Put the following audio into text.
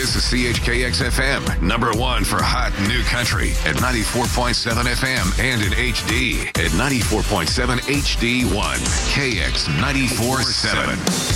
This is CHKX FM, number one for hot new country at 94.7 FM and in HD at 94.7 HD1. KX 94.7.